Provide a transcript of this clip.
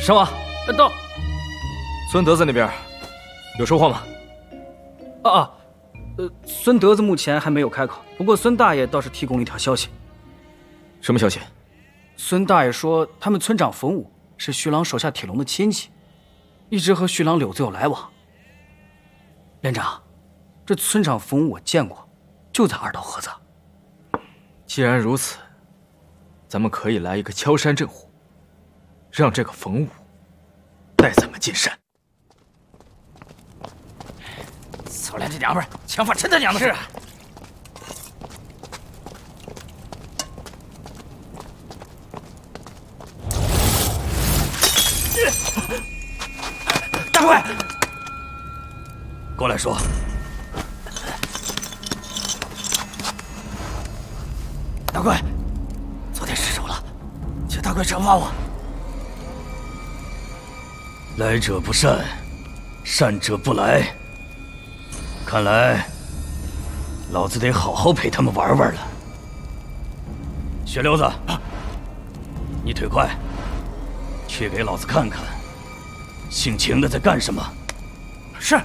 上马。 到。 孙德子那边有收获吗？ 孙德子目前还没有开口，不过孙大爷倒是提供了一条消息。 什么消息？ 孙大爷说，他们村长冯武是徐朗手下铁龙的亲戚，一直和徐朗柳子有来往。连长，这村长冯武我见过，就在二道河子。 既然如此，咱们可以来一个敲山震虎，让这个冯武带咱们进山。 操练这娘们儿，枪法真他娘的是！大怪，过来说。大怪，昨天失手了，请大怪惩罚我。 来者不善，善者不来。看来，老子得好好陪他们玩玩了。血溜子，你腿快，去给老子看看，姓秦的在干什么。